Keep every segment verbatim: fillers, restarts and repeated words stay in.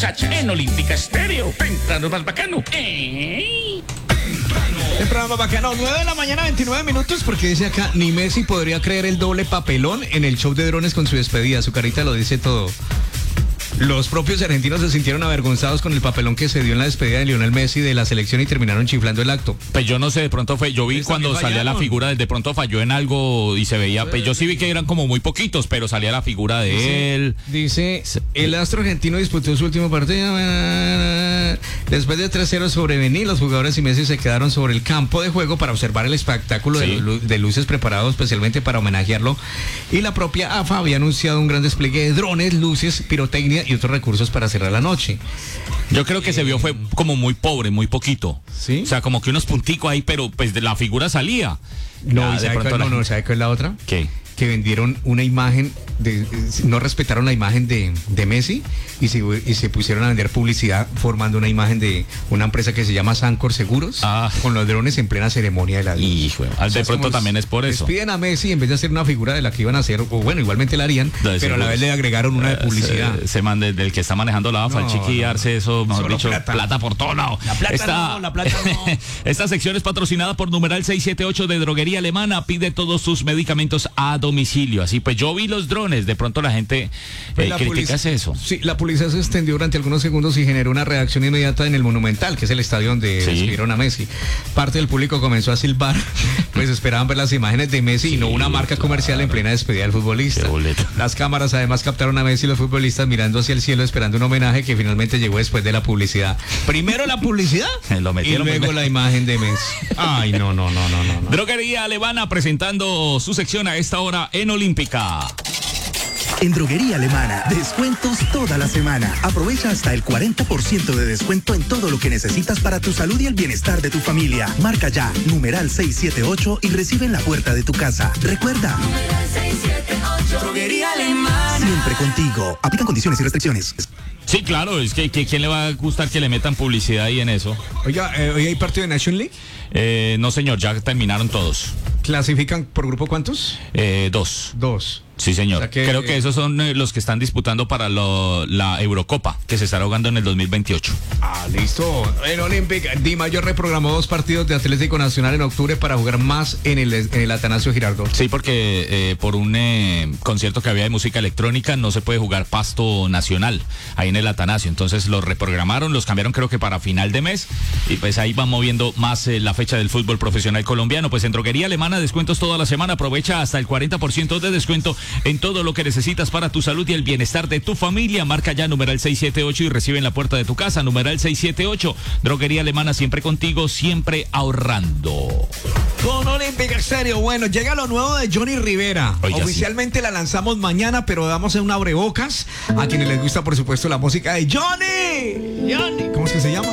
muchacha, en Olímpica Estéreo. Temprano más bacano. ¡Ey! El programa bacano, nueve de la mañana, veintinueve minutos, porque dice acá, ni Messi podría creer el doble papelón en el show de drones con su despedida. Su carita lo dice todo. Los propios argentinos se sintieron avergonzados con el papelón que se dio en la despedida de Lionel Messi de la selección y terminaron chiflando el acto. Pues yo no sé, de pronto fue, yo vi cuando salía la figura, de pronto falló en algo y se veía, pues yo sí vi que eran como muy poquitos, pero salía la figura de dice, él. Dice, el astro argentino disputó su último partido. Después de tres cero sobre Benín, los jugadores y Messi se quedaron sobre el campo de juego para observar el espectáculo sí. de, de luces preparado especialmente para homenajearlo. Y la propia A F A había anunciado un gran despliegue de drones, luces, pirotecnia y otros recursos para cerrar la noche. Yo creo que eh, se vio fue como muy pobre, muy poquito. ¿Sí? O sea, como que unos punticos ahí, pero pues de la figura salía. No, ya, ¿sabe cuál, no, no, ¿sabe cuál es la otra? ¿Qué? Que vendieron una imagen, de, no respetaron la imagen de, de Messi y se, y se pusieron a vender publicidad formando una imagen de una empresa que se llama Sancor Seguros ah. con los drones en plena ceremonia de la Hijo, o sea, de pronto también es por eso. Despiden a Messi en vez de hacer una figura de la que iban a hacer, o bueno, igualmente la harían, no, pero a la vez le agregaron una de publicidad. Se, se mande, del que está manejando la A F A, no, el Chiqui, darse eso, mejor dicho, plata. plata por todo lado. La plata esta, no, la plata no. Esta sección es patrocinada por numeral seiscientos setenta y ocho de Droguería Alemana. Pide todos sus medicamentos a domicilio. Así pues, yo vi los drones, de pronto la gente eh, la critica eso. Sí, la policía se extendió durante algunos segundos y generó una reacción inmediata en el Monumental, que es el estadio donde sí. despidieron a Messi. Parte del público comenzó a silbar, pues esperaban ver las imágenes de Messi sí, y no una marca claro. comercial en plena despedida del futbolista. Las cámaras además captaron a Messi y los futbolistas mirando hacia el cielo esperando un homenaje que finalmente llegó después de la publicidad. Primero la publicidad Lo y luego la imagen de Messi. Ay, no, no, no, no, no. no. Droguería Alemana presentando su sección a esta hora en Olímpica. En Droguería Alemana, descuentos toda la semana. Aprovecha hasta el cuarenta por ciento de descuento en todo lo que necesitas para tu salud y el bienestar de tu familia. Marca ya, numeral seiscientos setenta y ocho y recibe en la puerta de tu casa. Recuerda, seiscientos setenta y ocho. Droguería Alemana. Siempre contigo. Aplican condiciones y restricciones. Sí, claro, es que, que ¿quién le va a gustar que le metan publicidad ahí en eso? Oiga, eh, ¿hoy hay partido de Nation League? Eh, no, señor, ya terminaron todos. ¿Clasifican por grupo cuántos? Eh, dos. Dos. Sí, señor. O sea que, Creo que esos son eh, los que están disputando para lo, la Eurocopa, que se estará jugando en el dos mil veintiocho. Ah, listo. En Olímpica, Di Mayor reprogramó dos partidos de Atlético Nacional en octubre para jugar más en el, en el Atanasio Girardot. Sí, porque eh, por un eh, concierto que había de música electrónica no se puede jugar pasto nacional ahí en el Atanasio. Entonces los reprogramaron, los cambiaron creo que para final de mes y pues ahí van moviendo más eh, la fecha del fútbol profesional colombiano. Pues en Droguería Alemana, descuentos toda la semana. Aprovecha hasta el cuarenta por ciento de descuento en todo lo que necesitas para tu salud y el bienestar de tu familia. Marca ya numeral seiscientos setenta y ocho y recibe en la puerta de tu casa. Numeral seiscientos setenta y ocho. Droguería Alemana, siempre contigo, siempre ahorrando. Con Olímpica Estéreo, bueno, llega lo nuevo de Johnny Rivera. Oiga, Oficialmente sí. la lanzamos mañana, pero damos en un abrebocas a quienes les gusta, por supuesto, la música de Johnny. Johnny, ¿cómo es que se llama?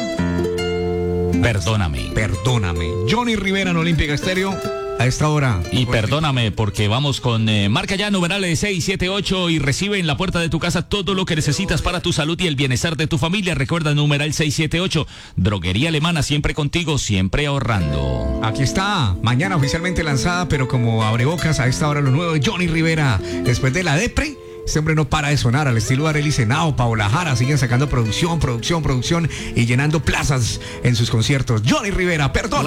Perdóname. Perdóname. Johnny Rivera en Olímpica Estéreo. A esta hora. Y perdóname porque vamos con eh, marca ya numerales seiscientos setenta y ocho y recibe en la puerta de tu casa todo lo que necesitas para tu salud y el bienestar de tu familia. Recuerda numeral seiscientos setenta y ocho. Droguería Alemana, siempre contigo, siempre ahorrando. Aquí está, mañana oficialmente lanzada, pero como abrebocas a esta hora lo nuevo de Johnny Rivera. Después de la depre, este hombre no para de sonar al estilo de Arely Senao, Paola Jara, siguen sacando producción, producción, producción y llenando plazas en sus conciertos. Johnny Rivera, perdón.